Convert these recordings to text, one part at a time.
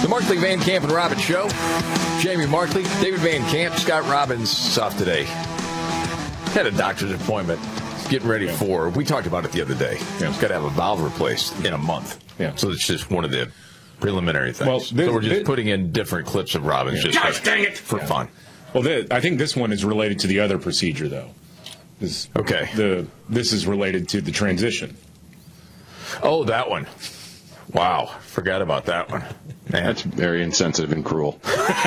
The Markley, Van Camp, and Robbins Show. Jamie Markley, David Van Camp, Scott Robbins off today. Had a doctor's appointment. Getting ready for, we talked about it the other day. Yeah. He's got to have a valve replaced in a month. Yeah. So it's just one of the preliminary things. Well, so we're just putting in different clips of Robbins just Gosh, dang it! for fun. Well, I think this one is related to the other procedure, though. Okay. This is related to the transition. Oh, that one. Wow. Forgot about that one. Man. That's very insensitive and cruel.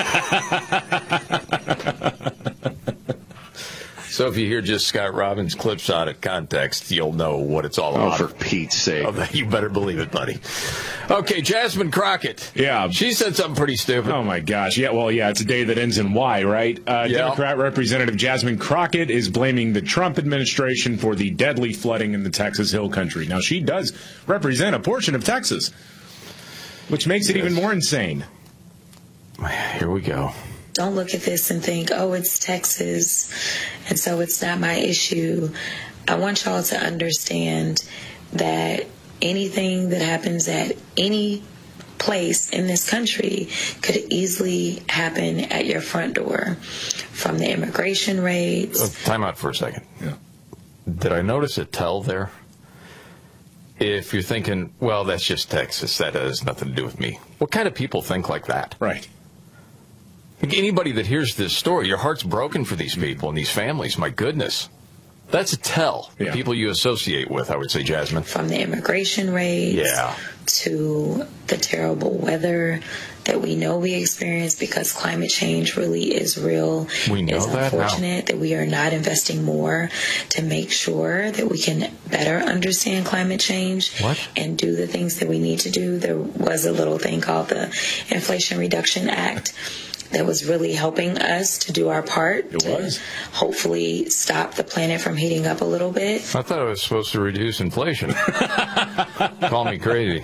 So if you hear just Scott Robbins clips out of context, you'll know what it's all about. Oh, for Pete's sake. Oh, you better believe it, buddy. Okay, Jasmine Crockett. Yeah. She said something pretty stupid. Oh, my gosh. Yeah, well, yeah, it's a day that ends in Y, right? Democrat Representative Jasmine Crockett is blaming the Trump administration for the deadly flooding in the Texas Hill Country. Now, she does represent a portion of Texas, which makes it even more insane. Here we go. Don't look at this and think, oh, it's Texas, and so it's not my issue. I want y'all to understand that anything that happens at any place in this country could easily happen at your front door, from the immigration raids. Time out for a second. Yeah. Did I notice a tell there? If you're thinking, well, that's just Texas, that has nothing to do with me. What kind of people think like that? Right. Anybody that hears this story, your heart's broken for these people and these families. My goodness. That's a tell. Yeah. The people you associate with, I would say, Jasmine. From the immigration raids to the terrible weather that we know we experience because climate change really is real. We know it's that now. unfortunate that we are not investing more to make sure that we can better understand climate change and do the things that we need to do. There was a little thing called the Inflation Reduction Act that was really helping us to do our part to hopefully stop the planet from heating up a little bit. I thought it was supposed to reduce inflation. Call me crazy.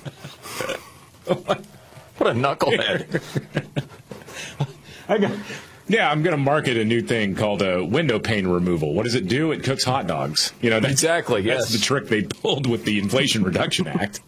What a knucklehead. I'm going to market a new thing called window pane removal. What does it do? It cooks hot dogs. You know, exactly, yes. That's the trick they pulled with the Inflation Reduction Act.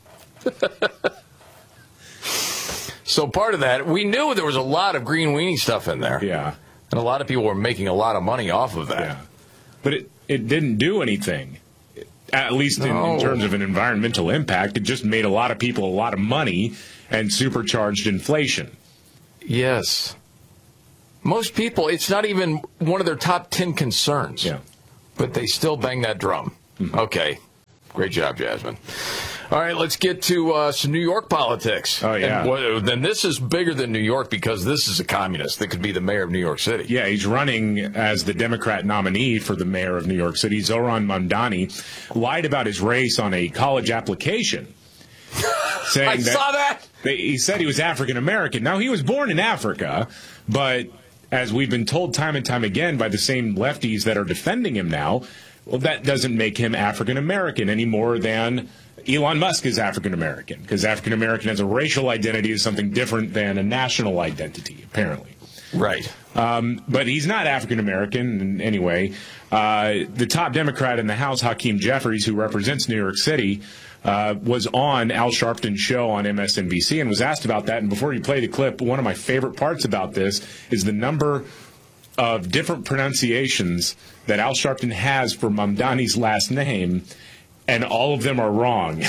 So part of that, we knew there was a lot of green weenie stuff in there. Yeah. And a lot of people were making a lot of money off of that. Yeah. But it didn't do anything, at least in terms of an environmental impact. It just made a lot of people a lot of money and supercharged inflation. Yes. Most people, it's not even one of their top 10 concerns. Yeah. But they still bang that drum. Mm-hmm. Okay. Great job, Jasmine. All right, let's get to some New York politics. Oh, yeah. And then this is bigger than New York because this is a communist that could be the mayor of New York City. Yeah, he's running as the Democrat nominee for the mayor of New York City. Zohran Mamdani lied about his race on a college application. Saying I saw that. He said he was African American. Now, he was born in Africa, but as we've been told time and time again by the same lefties that are defending him now, well, that doesn't make him African American any more than Elon Musk is African American, because African American as a racial identity is something different than a national identity, apparently. Right. But he's not African American anyway. The top Democrat in the House, Hakeem Jeffries, who represents New York City, was on Al Sharpton's show on MSNBC and was asked about that. And before you play the clip, one of my favorite parts about this is the number of different pronunciations that Al Sharpton has for Mamdani's last name, and all of them are wrong.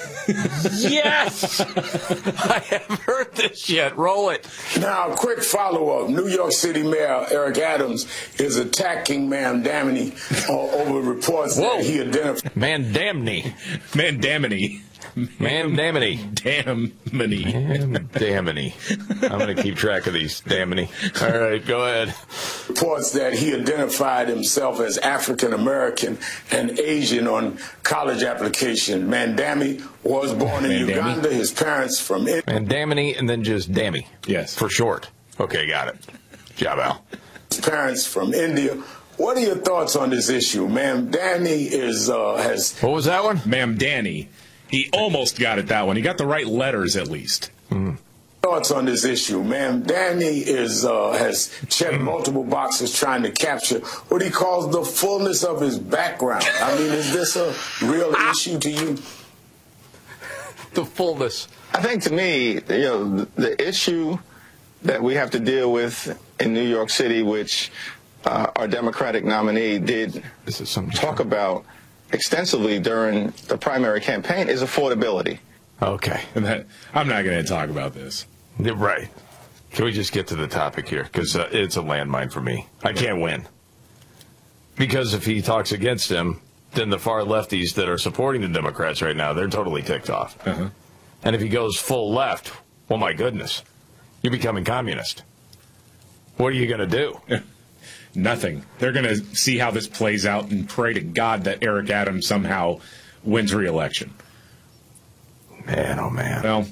Yes! I haven't heard this yet. Roll it. Now, quick follow-up. New York City Mayor Eric Adams is attacking Mamdani over reports that he identified. Mamdani. Mamdani. Mamdani. Damnity. I'm going to keep track of these. Damnity. All right, go ahead. Reports that he identified himself as African American and Asian on college application. Mamdani was born in Uganda. His parents from India. Mamdani and then just Dammy. Yes. For short. Okay, got it. Job, Al. His parents from India. What are your thoughts on this issue? Mamdani has... What was that one? Mamdani. He almost got it, that one. He got the right letters, at least. Thoughts on this issue? Mamdani has checked multiple boxes trying to capture what he calls the fullness of his background. I mean, is this a real issue to you? The fullness. I think, to me, the issue that we have to deal with in New York City, which our Democratic nominee did talk about extensively during the primary campaign, is affordability. Okay. I'm not going to talk about this. Right. Can we just get to the topic here? Because it's a landmine for me. I can't win. Because if he talks against him, then the far lefties that are supporting the Democrats right now, they're totally ticked off. Uh-huh. And if he goes full left, well, my goodness, you're becoming communist. What are you going to do? Nothing. They're going to see how this plays out and pray to God that Eric Adams somehow wins re-election. Man, oh, man. Well,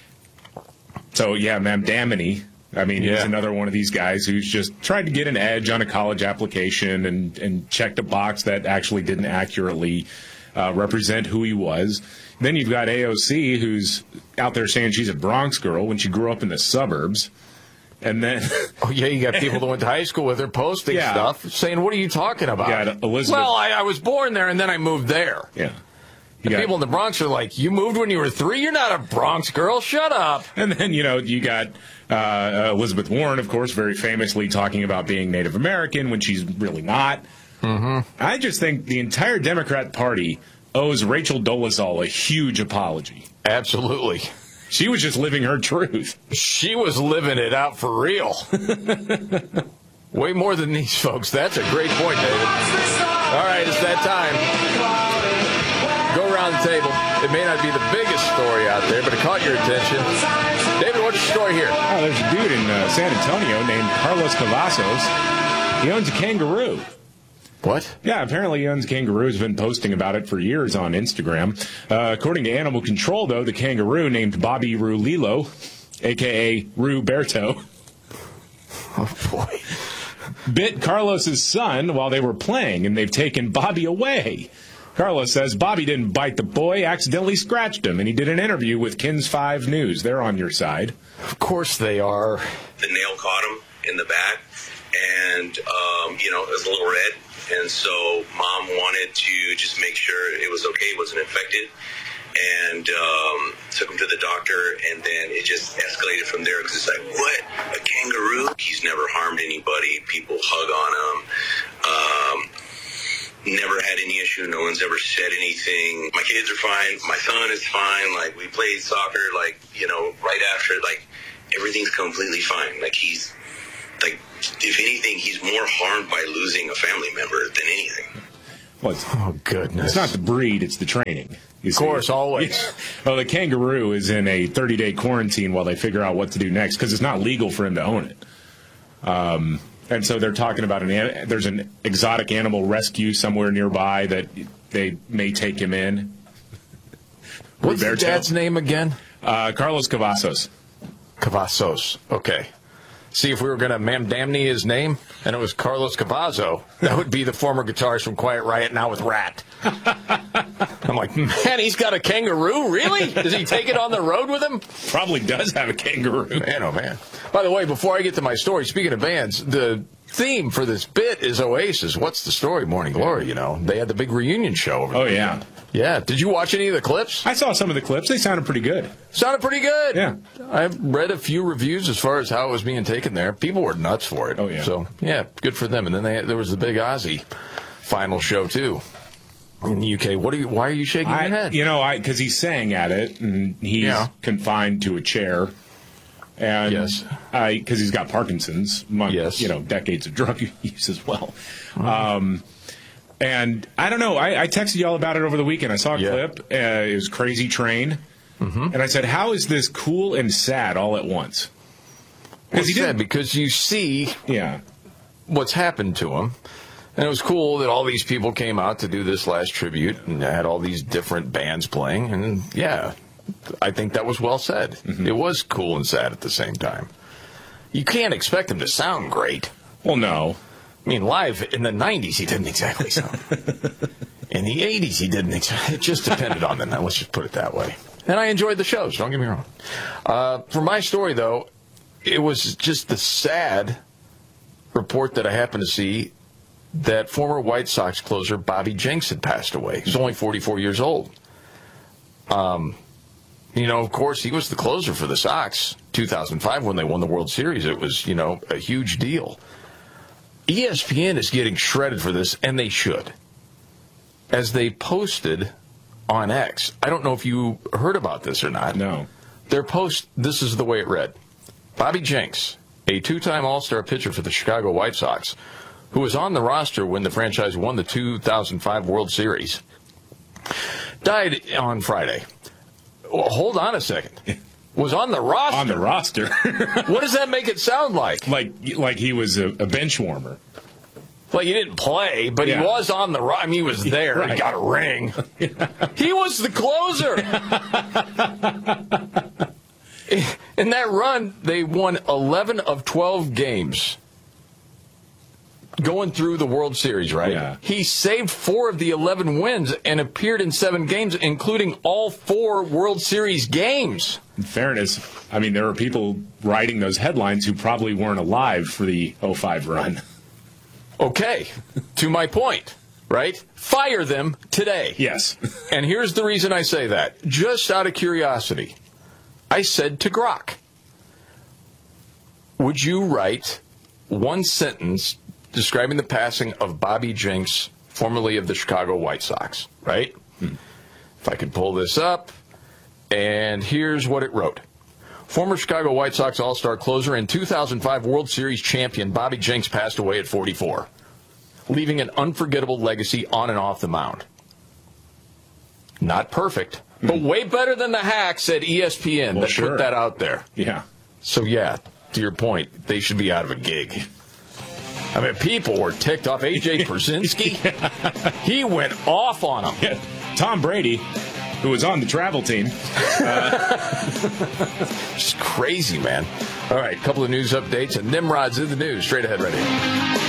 so, yeah, Mamdani, I mean, he's another one of these guys who's just tried to get an edge on a college application and checked a box that actually didn't accurately represent who he was. Then you've got AOC, who's out there saying she's a Bronx girl when she grew up in the suburbs. And then... oh, yeah, you got people that went to high school with her posting stuff, saying, what are you talking about? You got Elizabeth... Well, I was born there, and then I moved there. Yeah. And people in the Bronx are like, you moved when you were 3? You're not a Bronx girl. Shut up. And then, you got Elizabeth Warren, of course, very famously talking about being Native American when she's really not. Mm-hmm. I just think the entire Democrat Party owes Rachel Dolezal a huge apology. Absolutely. She was just living her truth. She was living it out for real. Way more than these folks. That's a great point, David. All right, it's that time. Go around the table. It may not be the biggest story out there, but it caught your attention. David, what's your story here? Oh, there's a dude in San Antonio named Carlos Cavazos. He owns a kangaroo. What? Yeah, apparently he owns a kangaroo. He's been posting about it for years on Instagram. According to Animal Control, though, the kangaroo named Bobby Rulilo, a.k.a. Ruberto, oh, boy, bit Carlos's son while they were playing, and they've taken Bobby away. Carlos says Bobby didn't bite the boy, accidentally scratched him, and he did an interview with KINS 5 News. They're on your side. Of course they are. The nail caught him in the back, and, it was a little red. And so Mom wanted to just make sure it was okay, it wasn't infected, and took him to the doctor, and then it just escalated from there because it's like, what? A kangaroo? He's never harmed anybody. People hug on him. Never had any issue. No one's ever said anything. My kids are fine. My son is fine. Like, we played soccer, right after, everything's completely fine. He's, if anything, he's more harmed by losing a family member than anything. Well, oh, goodness. It's not the breed, it's the training. Of course, always. Well, the kangaroo is in a 30-day quarantine while they figure out what to do next because it's not legal for him to own it. And so they're talking about there's an exotic animal rescue somewhere nearby that they may take him in. What's the dad's name again? Carlos Cavazos. Cavazos. Okay. See, if we were going to Mamdani his name, and it was Carlos Cavazo, that would be the former guitarist from Quiet Riot, now with Rat. I'm like, man, he's got a kangaroo? Really? Does he take it on the road with him? Probably does have a kangaroo. Man, oh, man. By the way, before I get to my story, speaking of bands, the theme for this bit is Oasis. What's the story? Morning Glory, They had the big reunion show over there. Oh, yeah. Yeah. Did you watch any of the clips? I saw some of the clips. They sounded pretty good. Sounded pretty good. Yeah. I've read a few reviews as far as how it was being taken there. People were nuts for it. Oh, yeah. So, yeah, good for them. And then there was the big Ozzy final show, too, in the UK. Why are you shaking your head? Because he sang at it, and he's confined to a chair. And yes, because he's got Parkinson's, yes, decades of drug use as well. And I don't know. I texted you all about it over the weekend. I saw a clip. It was Crazy Train, and I said, "How is this cool and sad all at once?" Because you see, what's happened to him. And it was cool that all these people came out to do this last tribute and had all these different bands playing. And, I think that was well said. Mm-hmm. It was cool and sad at the same time. You can't expect him to sound great. Well, no. I mean, live in the 90s, he didn't exactly sound. In the 80s, he didn't exactly. It just depended on the night. Let's just put it that way. And I enjoyed the shows, don't get me wrong. For my story, though, it was just the sad report that I happened to see that former White Sox closer Bobby Jenks had passed away. He was only 44 years old. of course, he was the closer for the Sox 2005 when they won the World Series. It was, a huge deal. ESPN is getting shredded for this, and they should. As they posted on X, I don't know if you heard about this or not. No. Their post, this is the way it read. Bobby Jenks, a two-time All-Star pitcher for the Chicago White Sox, who was on the roster when the franchise won the 2005 World Series, died on Friday. Well, hold on a second. Was on the roster. On the roster. What does that make it sound like? Like he was a bench warmer. Well, he didn't play, but he was on the roster. I mean, he was there. Right. He got a ring. He was the closer. In that run, they won 11 of 12 games going through the World Series, right? Yeah. He saved 4 of the 11 wins and appeared in 7 games, including all 4 World Series games. In fairness, I mean, there were people writing those headlines who probably weren't alive for the 05 run. Okay, to my point, right? Fire them today. Yes. And here's the reason I say that. Just out of curiosity, I said to Grok, would you write one sentence describing the passing of Bobby Jenks, formerly of the Chicago White Sox, right? If I could pull this up, and here's what it wrote. Former Chicago White Sox All-Star closer and 2005 World Series champion Bobby Jenks passed away at 44, leaving an unforgettable legacy on and off the mound. Not perfect, but way better than the hack, said ESPN, that put that out there. Yeah. So, yeah, to your point, they should be out of a gig. I mean, people were ticked off. A.J. Pierzynski, he went off on him. Yeah. Tom Brady, who was on the travel team. Just crazy, man. All right, a couple of news updates, and Nimrod's in the news. Straight ahead, ready.